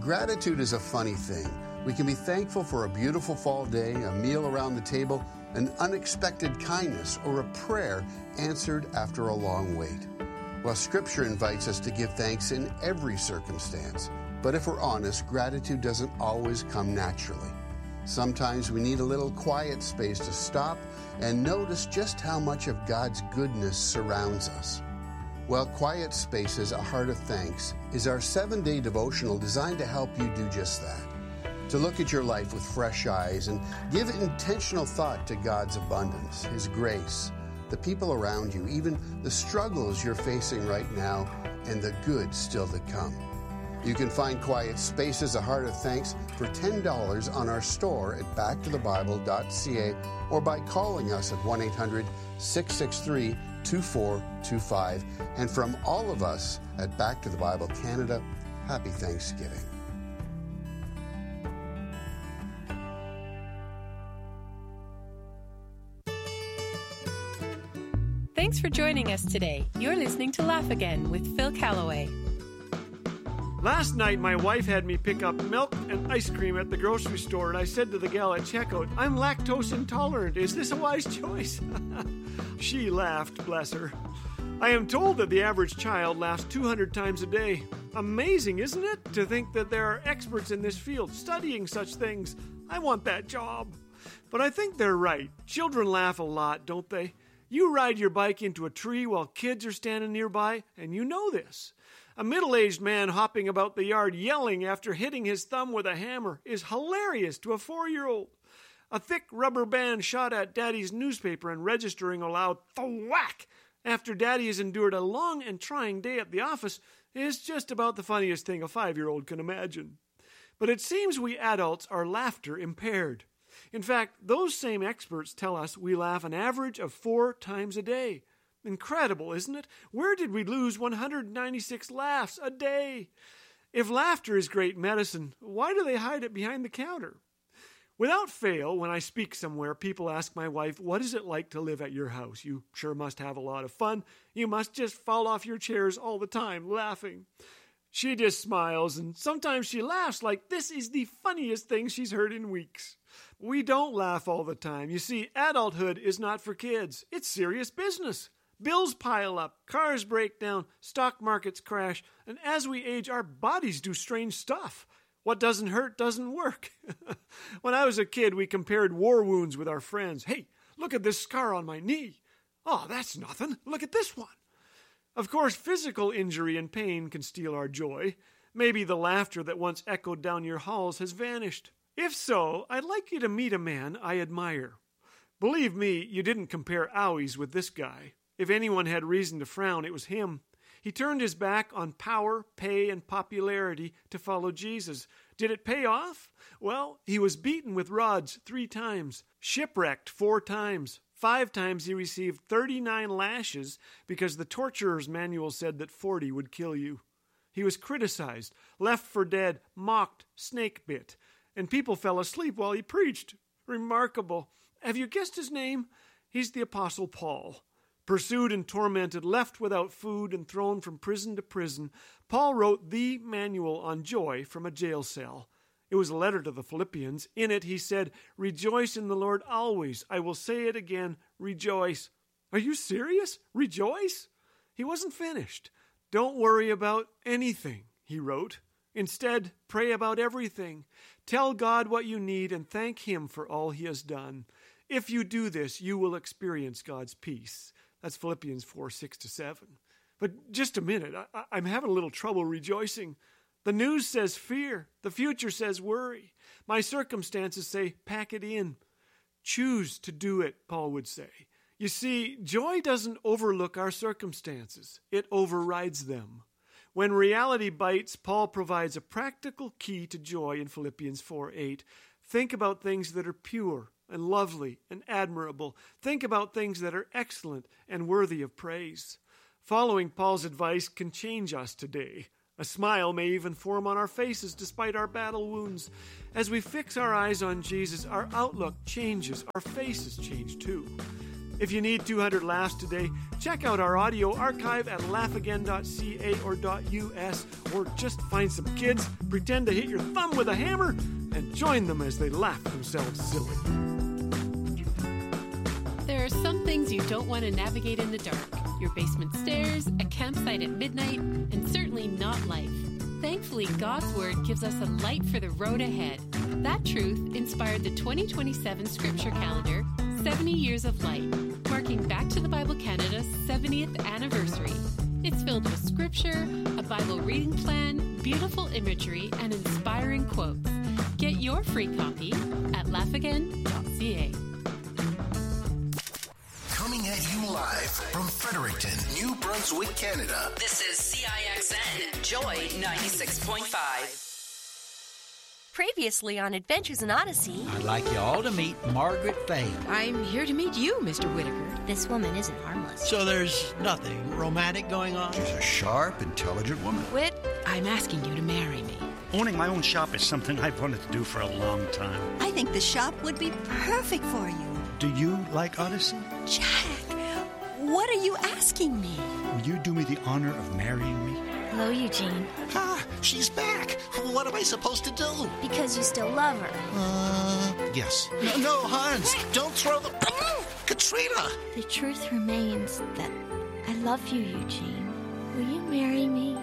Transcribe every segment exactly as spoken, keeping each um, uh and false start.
Gratitude is a funny thing. We can be thankful for a beautiful fall day, a meal around the table, an unexpected kindness, or a prayer answered after a long wait. Well, Scripture invites us to give thanks in every circumstance. But if we're honest, gratitude doesn't always come naturally. Sometimes we need a little quiet space to stop and notice just how much of God's goodness surrounds us. Well, Quiet Spaces, A Heart of Thanks, is our seven-day devotional designed to help you do just that. To look at your life with fresh eyes and give intentional thought to God's abundance, His grace, the people around you, even the struggles you're facing right now, and the good still to come. You can find Quiet Spaces, A Heart of Thanks for ten dollars on our store at back to the bible dot c a or by calling us at one eight hundred six six three two four two five. And from all of us at Back to the Bible Canada, happy Thanksgiving. Thanks for joining us today. You're listening to Laugh Again with Phil Callaway. Last night, my wife had me pick up milk and ice cream at the grocery store, and I said to the gal at checkout, "I'm lactose intolerant. Is this a wise choice?" She laughed, bless her. I am told that the average child laughs two hundred times a day. Amazing, isn't it, to think that there are experts in this field studying such things? I want that job. But I think they're right. Children laugh a lot, don't they? You ride your bike into a tree while kids are standing nearby, and you know this. A middle-aged man hopping about the yard yelling after hitting his thumb with a hammer is hilarious to a four-year-old. A thick rubber band shot at Daddy's newspaper and registering a loud thwack after Daddy has endured a long and trying day at the office is just about the funniest thing a five-year-old can imagine. But it seems we adults are laughter impaired. In fact, those same experts tell us we laugh an average of four times a day. Incredible, isn't it? Where did we lose one hundred ninety-six laughs a day? If laughter is great medicine, why do they hide it behind the counter? Without fail, when I speak somewhere, people ask my wife, "What is it like to live at your house? You sure must have a lot of fun. You must just fall off your chairs all the time, laughing." She just smiles, and sometimes she laughs like this is the funniest thing she's heard in weeks. We don't laugh all the time. You see, adulthood is not for kids. It's serious business. Bills pile up, cars break down, stock markets crash, and as we age, our bodies do strange stuff. What doesn't hurt doesn't work. When I was a kid, we compared war wounds with our friends. "Hey, look at this scar on my knee." "Oh, that's nothing. Look at this one." Of course, physical injury and pain can steal our joy. Maybe the laughter that once echoed down your halls has vanished. If so, I'd like you to meet a man I admire. Believe me, you didn't compare owies with this guy. If anyone had reason to frown, it was him. He turned his back on power, pay, and popularity to follow Jesus. Did it pay off? Well, he was beaten with rods three times, shipwrecked four times. Five times he received thirty-nine lashes because the torturer's manual said that forty would kill you. He was criticized, left for dead, mocked, snake-bit, and people fell asleep while he preached. Remarkable. Have you guessed his name? He's the Apostle Paul. Pursued and tormented, left without food, and thrown from prison to prison, Paul wrote the manual on joy from a jail cell. It was a letter to the Philippians. In it he said, "Rejoice in the Lord always. I will say it again, rejoice." Are you serious? Rejoice? He wasn't finished. "Don't worry about anything," he wrote. Instead, pray about everything. Tell God what you need and thank Him for all He has done. If you do this, you will experience God's peace. That's Philippians four, six to seven. But just a minute, I, I'm having a little trouble rejoicing. The news says fear. The future says worry. My circumstances say pack it in. Choose to do it, Paul would say. You see, joy doesn't overlook our circumstances. It overrides them. When reality bites, Paul provides a practical key to joy in Philippians four, eight. Think about things that are pure and lovely and admirable. Think about things that are excellent and worthy of praise. Following Paul's advice can change us today. A smile may even form on our faces despite our battle wounds. As we fix our eyes on Jesus, our outlook changes, our faces change too. If you need two hundred laughs today, check out our audio archive at laugh again dot c a or .us, or just find some kids, pretend to hit your thumb with a hammer, and join them as they laugh themselves silly. There are some things you don't want to navigate in the dark. Your basement stairs, a campsite at midnight, and certainly not life. Thankfully, God's Word gives us a light for the road ahead. That truth inspired the twenty twenty-seven Scripture Calendar, seventy Years of Light, marking Back to the Bible Canada's seventieth anniversary. It's filled with scripture, a Bible reading plan, beautiful imagery, and inspiring quotes. Get your free copy at laugh again dot c a. Coming at you live from Fredericton, New Brunswick, Canada. This is C I X N, Joy ninety-six point five. Previously on Adventures in Odyssey. I'd like you all to meet Margaret Fane. I'm here to meet you, Mister Whitaker. This woman isn't harmless. So there's nothing romantic going on? She's a sharp, intelligent woman. Whit, I'm asking you to marry me. Owning my own shop is something I've wanted to do for a long time. I think the shop would be perfect for you. Do you like Odyssey? Jack, what are you asking me? Will you do me the honor of marrying me? Hello, Eugene. Ah, she's back. What am I supposed to do? Because you still love her. Uh, yes. No, no, Hans, don't throw the... Katrina! The truth remains that I love you, Eugene. Will you marry me?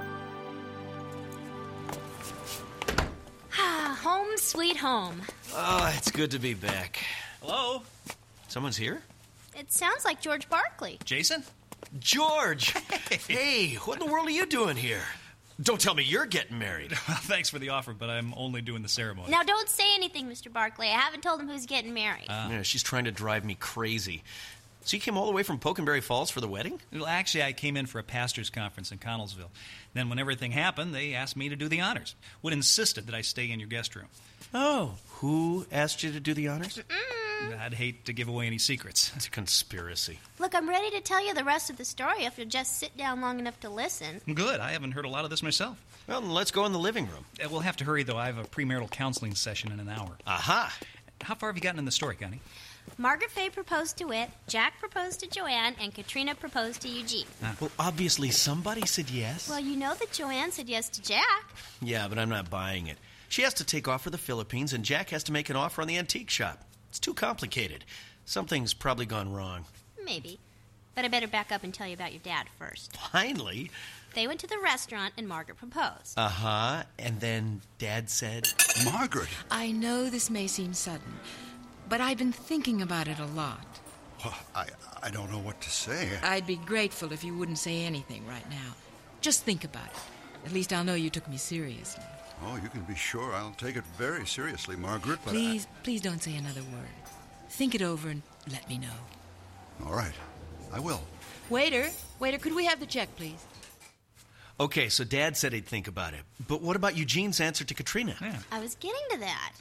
Ah, home sweet home. Oh, it's good to be back. Hello? Someone's here? It sounds like George Barkley. Jason? George! Hey, what in the world are you doing here? Don't tell me you're getting married. Thanks for the offer, but I'm only doing the ceremony. Now, don't say anything, Mister Barkley. I haven't told him who's getting married. Uh, yeah, she's trying to drive me crazy. So you came all the way from Pokenberry Falls for the wedding? Well, actually, I came in for a pastor's conference in Connellsville. Then when everything happened, they asked me to do the honors. Wood insisted that I stay in your guest room. Oh, who asked you to do the honors? Mm-mm. I'd hate to give away any secrets. It's a conspiracy. Look, I'm ready to tell you the rest of the story if you'll just sit down long enough to listen. Good. I haven't heard a lot of this myself. Well, then let's go in the living room. Uh, we'll have to hurry, though. I have a premarital counseling session in an hour. Aha! How far have you gotten in the story, Connie? Margaret Fay proposed to Whit, Jack proposed to Joanne, and Katrina proposed to Eugene. Ah. Well, obviously somebody said yes. Well, you know that Joanne said yes to Jack. Yeah, but I'm not buying it. She has to take off for the Philippines, and Jack has to make an offer on the antique shop. It's too complicated. Something's probably gone wrong. Maybe. But I better back up and tell you about your dad first. Finally? They went to the restaurant, and Margaret proposed. Uh-huh. And then Dad said... Margaret! I know this may seem sudden, but I've been thinking about it a lot. Well, I, I don't know what to say. I'd be grateful if you wouldn't say anything right now. Just think about it. At least I'll know you took me seriously. Oh, you can be sure I'll take it very seriously, Margaret, but Please, I... please don't say another word. Think it over and let me know. All right. I will. Waiter, waiter, could we have the check, please? Okay, so Dad said he'd think about it. But what about Eugene's answer to Katrina? Yeah. I was getting to that.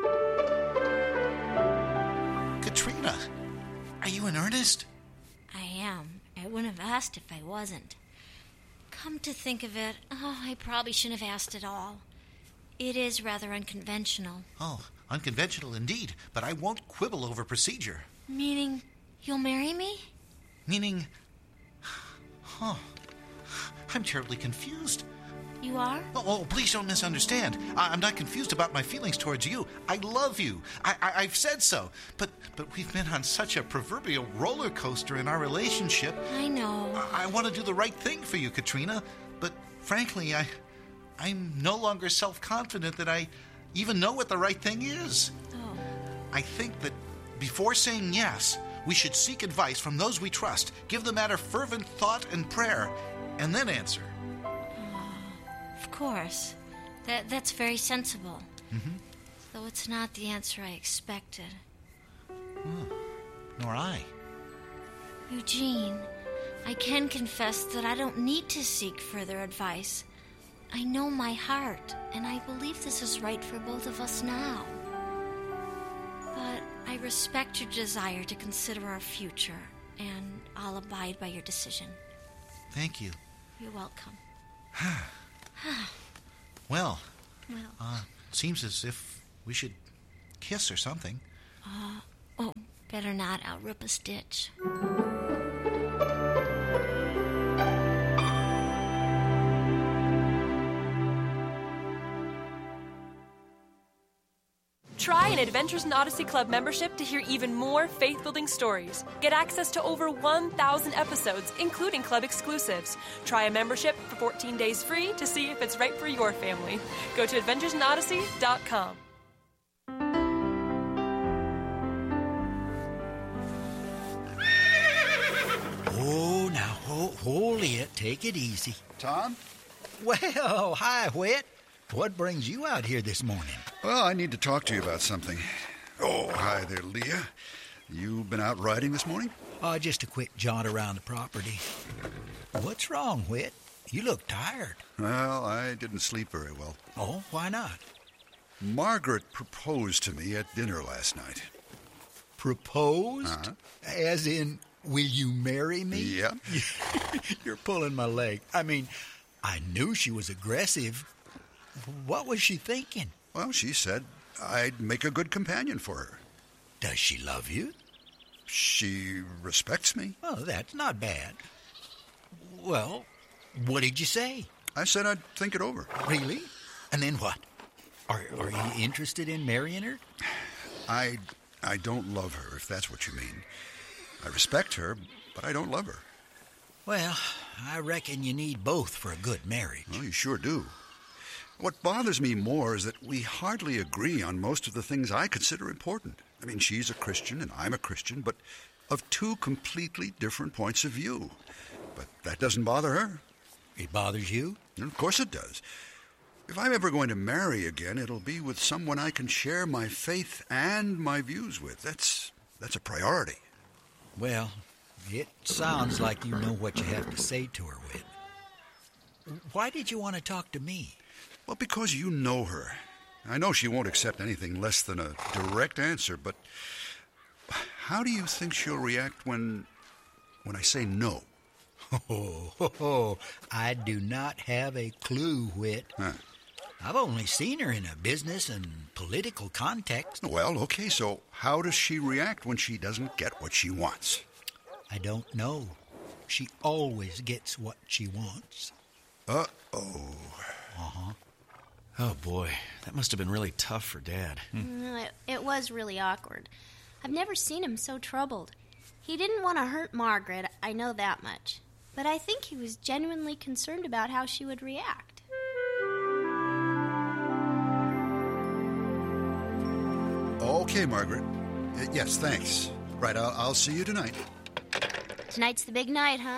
Katrina, are you in earnest? I am. I wouldn't have asked if I wasn't. Come to think of it, oh, I probably shouldn't have asked at all. It is rather unconventional. Oh, unconventional indeed, but I won't quibble over procedure. Meaning, you'll marry me? Meaning... Huh. I'm terribly confused. You are? Oh, oh, please don't misunderstand. I- I'm not confused about my feelings towards you. I love you. I- I- I've said so. But but we've been on such a proverbial roller coaster in our relationship. I know. I, I want to do the right thing for you, Katrina. But frankly, I... I'm no longer self-confident that I even know what the right thing is. Oh. I think that before saying yes, we should seek advice from those we trust, give the matter fervent thought and prayer, and then answer. Of course. That That's very sensible. Mm-hmm. Though it's not the answer I expected. Hmm. Nor I. Eugene, I can confess that I don't need to seek further advice. I know my heart, and I believe this is right for both of us now. But I respect your desire to consider our future, and I'll abide by your decision. Thank you. You're welcome. Well, Well, uh, seems as if we should kiss or something. uh, oh, Better not, I'll rip a stitch. Try an Adventures in Odyssey Club membership to hear even more faith-building stories. Get access to over one thousand episodes, including club exclusives. Try a membership for fourteen days free to see if it's right for your family. Go to adventures in odyssey dot com. Oh, now, hold, hold it. Take it easy. Tom? Well, hi, Whit. What brings you out here this morning? Well, I need to talk to you about something. Oh, hi there, Leah. You been out riding this morning? Oh, just a quick jaunt around the property. What's wrong, Whit? You look tired. Well, I didn't sleep very well. Oh, why not? Margaret proposed to me at dinner last night. Proposed? Uh-huh. As in, will you marry me? Yeah. You're pulling my leg. I mean, I knew she was aggressive. What was she thinking? Well, she said I'd make a good companion for her. Does she love you? She respects me. Oh, that's not bad. Well, what did you say? I said I'd think it over. Really? And then what? Are, are you interested in marrying her? I, I don't love her, if that's what you mean. I respect her, but I don't love her. Well, I reckon you need both for a good marriage. Well, you sure do. What bothers me more is that we hardly agree on most of the things I consider important. I mean, she's a Christian and I'm a Christian, but of two completely different points of view. But that doesn't bother her. It bothers you? Of course it does. If I'm ever going to marry again, it'll be with someone I can share my faith and my views with. That's that's a priority. Well, it sounds like you know what you have to say to her, Whit. Why did you want to talk to me? Well, because you know her. I know she won't accept anything less than a direct answer, but how do you think she'll react when when I say no? Oh, ho, ho. I do not have a clue, Whit. Huh. I've only seen her in a business and political context. Well, okay, so how does she react when she doesn't get what she wants? I don't know. She always gets what she wants. Uh-oh. Uh-huh. Oh, boy. That must have been really tough for Dad. Mm, it, it was really awkward. I've never seen him so troubled. He didn't want to hurt Margaret, I know that much. But I think he was genuinely concerned about how she would react. Okay, Margaret. Uh, yes, thanks. Right, I'll, I'll see you tonight. Tonight's the big night, huh?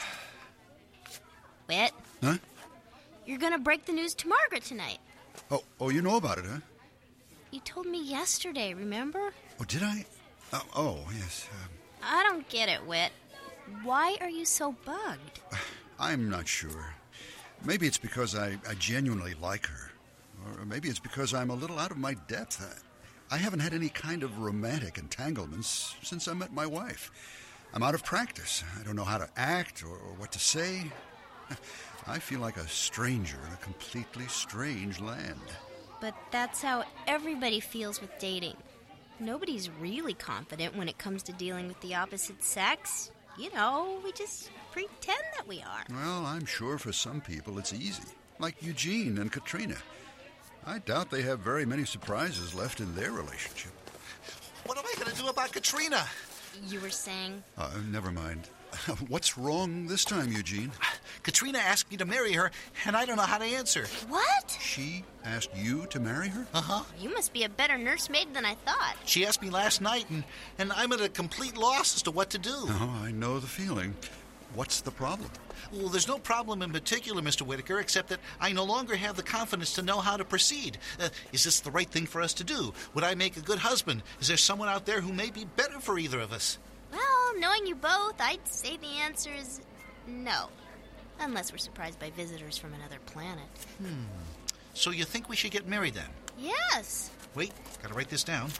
Whit? Huh? You're gonna break the news to Margaret tonight. Oh, oh, you know about it, huh? You told me yesterday, remember? Oh, did I? Oh, oh yes. Um, I don't get it, Whit. Why are you so bugged? I'm not sure. Maybe it's because I, I genuinely like her. Or maybe it's because I'm a little out of my depth. I, I haven't had any kind of romantic entanglements since I met my wife. I'm out of practice. I don't know how to act or, or what to say. I feel like a stranger in a completely strange land. But that's how everybody feels with dating. Nobody's really confident when it comes to dealing with the opposite sex. You know, we just pretend that we are. Well, I'm sure for some people it's easy. Like Eugene and Katrina. I doubt they have very many surprises left in their relationship. What am I going to do about Katrina? You were saying? Uh, never mind. What's wrong this time, Eugene? Katrina asked me to marry her, and I don't know how to answer. What? She asked you to marry her? Uh-huh. You must be a better nursemaid than I thought. She asked me last night, and, and I'm at a complete loss as to what to do. Oh, I know the feeling. What's the problem? Well, there's no problem in particular, Mister Whitaker, except that I no longer have the confidence to know how to proceed. Uh, is this the right thing for us to do? Would I make a good husband? Is there someone out there who may be better for either of us? Well, knowing you both, I'd say the answer is no. Unless we're surprised by visitors from another planet. Hmm. So you think we should get married then? Yes. Wait, gotta write this down.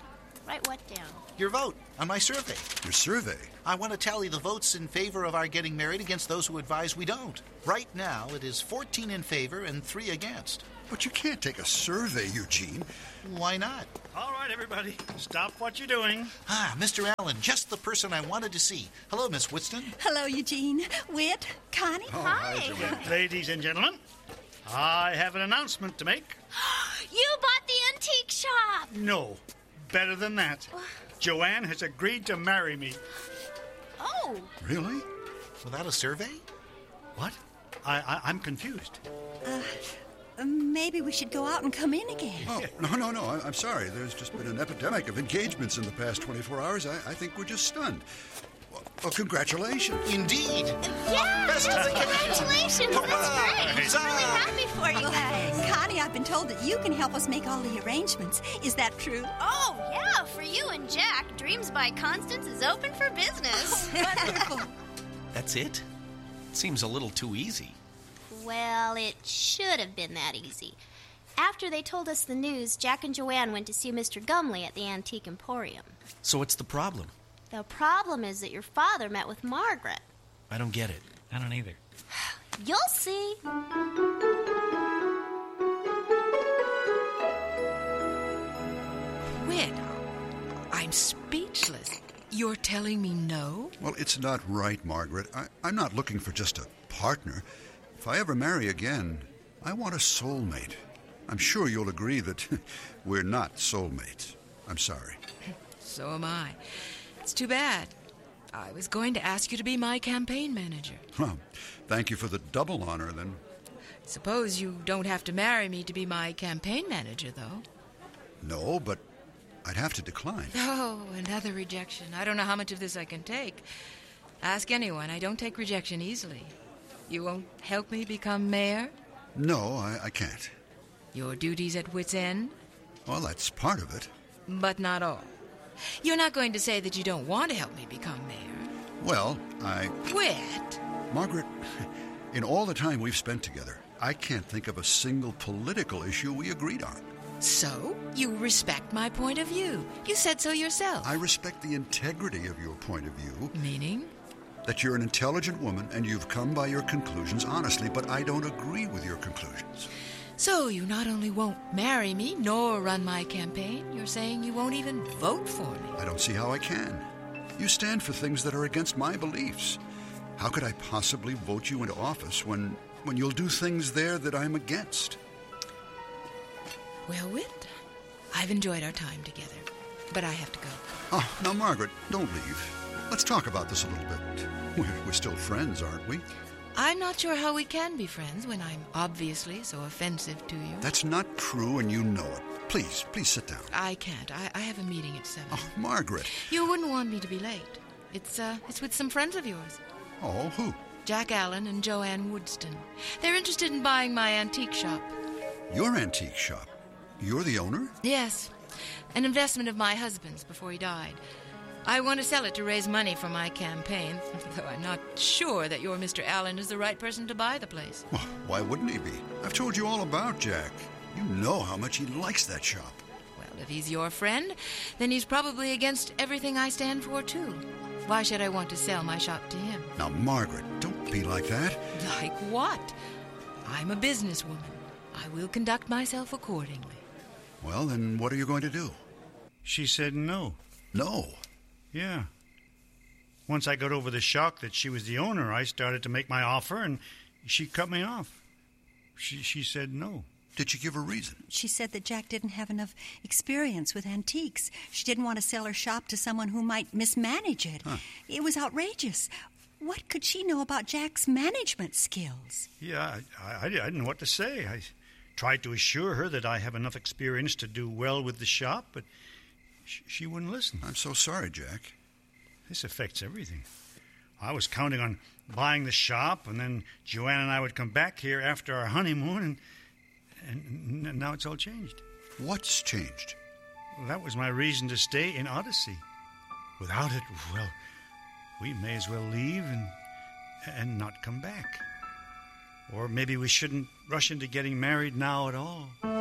Write what down? Your vote on my survey. Your survey? I want to tally the votes in favor of our getting married against those who advise we don't. Right now, it is fourteen in favor and three against. But you can't take a survey, Eugene. Why not? All right, everybody, stop what you're doing. Ah, Mister Allen, just the person I wanted to see. Hello, Miss Whiston. Hello, Eugene. Whit, Connie. Oh, Hi. hi, Ladies and gentlemen, I have an announcement to make. You bought the antique shop! No, better than that. Joanne has agreed to marry me. Oh! Really? Without a survey? What? I, I, I'm confused. Uh, maybe we should go out and come in again. Oh, no, no, no. I, I'm sorry. There's just been an epidemic of engagements in the past twenty-four hours. I, I think we're just stunned. Well, well congratulations. Indeed. Yeah! Best Yes, of luck. congratulations! That's great! I'm really happy for you guys. Connie, I've been told that you can help us make all the arrangements. Is that true? Oh, yeah, for you and Jack, Dreams by Constance is open for business. Wonderful. That's it? Seems a little too easy. Well, it should have been that easy. After they told us the news, Jack and Joanne went to see Mister Gumley at the Antique Emporium. So what's the problem? The problem is that your father met with Margaret. I don't get it. I don't either. You'll see. Whit, I'm speechless. You're telling me no? Well, it's not right, Margaret. I, I'm not looking for just a partner. If I ever marry again, I want a soulmate. I'm sure you'll agree that we're not soulmates. I'm sorry. So am I. It's too bad. I was going to ask you to be my campaign manager. Well, thank you for the double honor, then. Suppose you don't have to marry me to be my campaign manager, though. No, but I'd have to decline. Oh, another rejection. I don't know how much of this I can take. Ask anyone. I don't take rejection easily. You won't help me become mayor? No, I, I can't. Your duty's at wit's end? Well, that's part of it. But not all. You're not going to say that you don't want to help me become mayor. Well, I... Whit! Margaret, in all the time we've spent together, I can't think of a single political issue we agreed on. So, you respect my point of view. You said so yourself. I respect the integrity of your point of view. Meaning? That you're an intelligent woman and you've come by your conclusions honestly, but I don't agree with your conclusions. So you not only won't marry me nor run my campaign, you're saying you won't even vote for me. I don't see how I can. You stand for things that are against my beliefs. How could I possibly vote you into office when, when you'll do things there that I'm against? Well, Whit, I've enjoyed our time together, but I have to go. Oh, now, Margaret, don't leave. Let's talk about this a little bit. We're, we're still friends, aren't we? I'm not sure how we can be friends when I'm obviously so offensive to you. That's not true, and you know it. Please, please sit down. I can't. I, I have a meeting at seven. Oh, Margaret. You wouldn't want me to be late. It's, uh, it's with some friends of yours. Oh, who? Jack Allen and Joanne Woodston. They're interested in buying my antique shop. Your antique shop? You're the owner? Yes. An investment of my husband's before he died. I want to sell it to raise money for my campaign, though I'm not sure that your Mister Allen is the right person to buy the place. Well, why wouldn't he be? I've told you all about Jack. You know how much he likes that shop. Well, if he's your friend, then he's probably against everything I stand for, too. Why should I want to sell my shop to him? Now, Margaret, don't be like that. Like what? I'm a businesswoman. I will conduct myself accordingly. Well, then what are you going to do? She said no. No? Yeah. Once I got over the shock that she was the owner, I started to make my offer, and she cut me off. She, she said no. Did she give a reason? She said that Jack didn't have enough experience with antiques. She didn't want to sell her shop to someone who might mismanage it. Huh. It was outrageous. What could she know about Jack's management skills? Yeah, I, I, I didn't know what to say. I tried to assure her that I have enough experience to do well with the shop, but she, she wouldn't listen. I'm so sorry, Jack. This affects everything. I was counting on buying the shop, and then Joanne and I would come back here after our honeymoon, and, and, and now it's all changed. What's changed? Well, that was my reason to stay in Odyssey. Without it, well, we may as well leave and and not come back. Or maybe we shouldn't rush into getting married now at all.